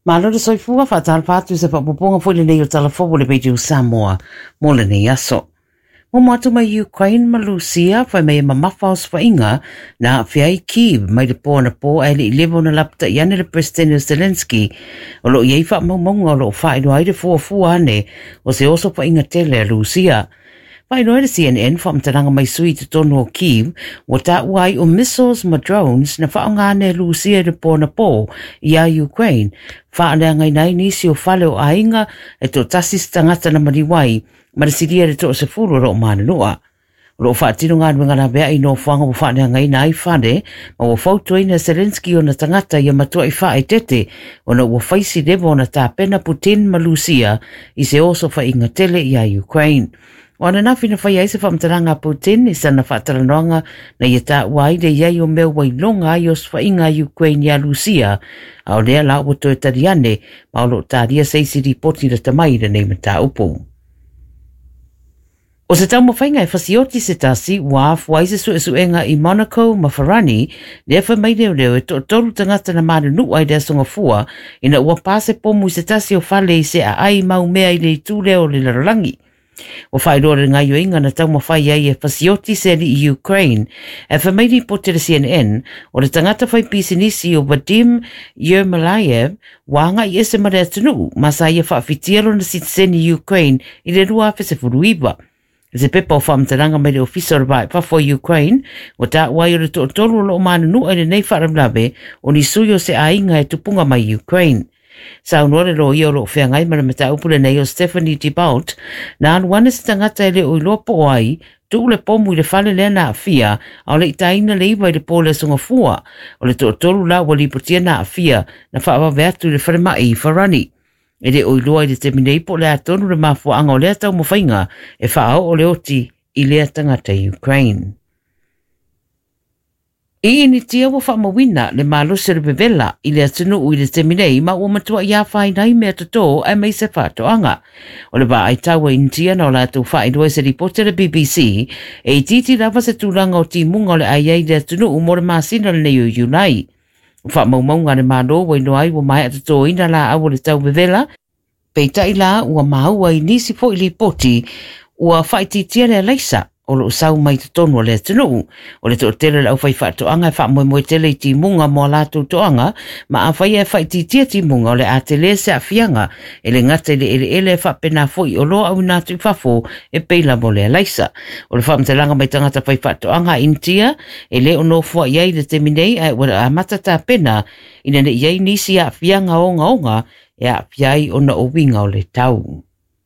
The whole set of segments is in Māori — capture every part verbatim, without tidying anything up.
Malo de soifua fatal patu se papuponga foi le nei o talafo le beiju Samoa mo le nei aso. Mo matu mai Ukraine ma Lucia fai mai mamafa os fainga na fiai Kiev mai le po na po ai le levo na lapta iane le President Zelensky o lo iei fa mamonga o lo fai no aire fua fua ane o se oso fainga tele a Lucia. Fai no le C N N fa mtaranga mai sui te tono o Kiev o ta uai o missiles ma drones na faonga ane Lucia le po na po i a Ukraine. Fa ane ngai nai nisi o fale o ainga e to tasis tangata na mariwai ma le siria le to se furu ro mana noa. Ro fa tino ngā nuenga na bea i no fuanga o fa ane ngai nai fane ma o fautu ina Zelensky o na tangata i matua i fa e tete o na ua faisi devo na ta pena Putin ma Lucia i se oso fa inga tele i a Ukraine. O ana nafi na whai aise whamtaranga Putin i sana whataranoanga na ia tā wai de iai o mea wailonga i os whainga Ukraine i a Lucia a o lea la o to e tariane ma o lo tāria seisi ripoti na tamai na neima tā upo. O se tau mawhainga e whasioti se tasi waf waise su e suenga i Monaco ma Farani lea wha mai leo leo e to toru tangata na manu nuai dea songa fua ina ua pase pomu i se tasi o whale i se a ai mau mea i le tū leo le larangi. O whai rore ngai o inga na tau mawhai ai e whasioti se li i Ukraine e whamairi po te C N N o le tangata whai pisinisi o Vadim Yermolayev wanga i ese mare atunu masa i e whaafitielo na sitiseni i Ukraine i le rua awhese furuiwa. Se pepa o whamtaranga mai le ofisa o bai whafo Ukraine o ta wai o le to tolu lo manu nu ai le nei wharamlawe o ni sui o se ainga e tupunga mai Ukraine. Sa unore lo i o lo whengai mana mata upule nei o Stephanie Thibault na anuane se tangata e le o ilopo o ai tu le pomu i le whale lea na awhia au le itaina le iwa i le pōle songa fua o le to tolu la wali potia na awhia na whaawa veatu le wharema i Farani. E le o iloa i le teminei po le atonu le mafua anga o lea tau mawhainga e whaao o le oti i lea tangata Ukraine. I ini tia wa whamawina le malo se le bevela i le atunu ui le teminei ma ua matua ia whai nai mea toto e mei se whatoanga. O le ba ai tawa in tia na o la tu whai doa se ripote le B B C e i titi lava se tūlanga o ti munga o le ai ai le atunu u more masina le neo yunai. Whamaumaunga le malo wa ino ai wa mai atoto ina la au le tau bevela peita i la ua maua i nisi po i li poti ua whai titia le leisa. O lo sau mai te tonu o le atunu. O le to tele le au whai whaatoanga e wha moe moe tele i ti munga mo la tu toanga, ma a whai e whai ti tia ti munga o le a tele se a fianga, e le ngata ele ele ele e wha pena foi o lo au natu i whafo e peila mo le alaisa. O le wha mtalanga mai tangata whai whaatoanga in tia, e le ono fua iai le te minei a wera a matata pena, ina ne iai nisi a fianga onga onga, e a fiai ona o winga o le tau.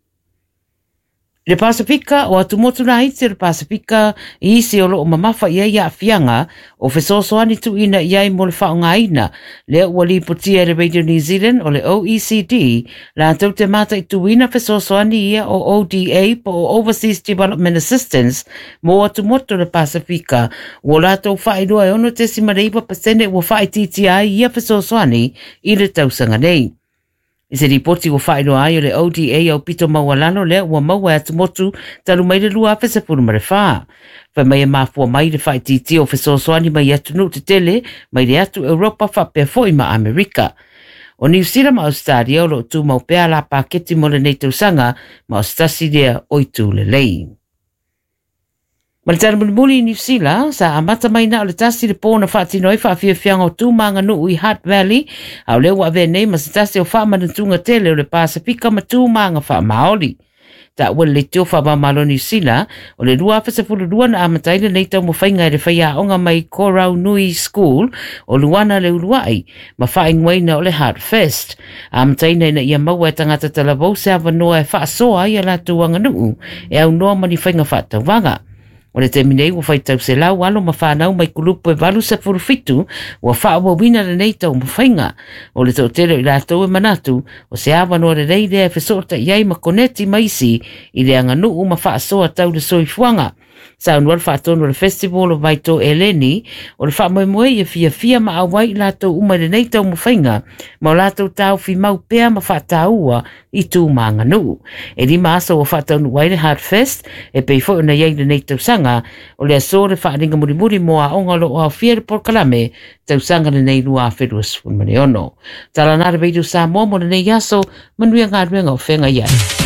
Le Pasifika o atu motu na iti le Pasifika i isi o lo o mamafa ia ia fianga o fesosoani tu ina iai mo le whaonga ina le wali putia le Radio New Zealand o le O E C D la tau te mata i tu ina fesosoani ia o O D A po o Overseas Development Assistance mo atu motu le Pasifika o la tau whaidua e ono te simareipa pasene o whaititi ai ia fesosoani i le tausanga nei. I se ripoti o whaino ai o le O D A au pito maualano lea ua maua atu motu talu mai le lua awhese puru mare whaa. Whai mai e mafua mai le whai titi o whesosoani mai atu nu te tele mai le atu Europa whapea foi ma Amerika. O New Zealand ma Australia o lo tu mau pea la paketi mo le nei tausanga ma Australia lea oitu le lei. Ma le tana mulimuli i New Zealand, sa amata mai na o le tasi le pōna whaatinoi whaafia whianga o tūmanga nuu i Hutt Valley, au leo wa venei ma se tasi o whaamanatunga tele o le Pasifika ma tūmanga whaamaoli. Ta ua le teo whaamamalo New Zealand, o le rua awhasa fulu rua na amataile nei tau mo whainga e le whaia onga mai Korau Nui School o Luana le Uluai, ma whaingwaina o le Heart Fest. Amataina ina ia maua e tangata talabou se awanoa e whaasoa i a la tuanga nuu, e au noa mani whainga whaatauwanga. O le teminei ua whaitau se lau alo ma whanau mai kulupu e walu sa furufitu ua whaawa wina le nei tau mawhainga. O le tau tero i lātou e manatu o se awanoa le rei lea e whesota iai ma koneti maisi i le anga nuu ma whaasoa tau le soifuanga. Sa unwal whaatonu le festival o Vaito Eleni, o le wha moe moe e fia fia ma awai lato uma le nei tau mwhainga, ma o lato tau fi mau pea ma whaataua i tū maanga nuu. E li maasa o whaatonu wai le Heartfest, e pei fo na iei le nei tau sanga, o le aso le whaaringa muri muri moa ongalo o a fia le porkalame, tau sanga le nei lua wherua spun mane ono. Tala nare veidu sa moa mo le nei aso, manuia ngā ruenga o whenga iai.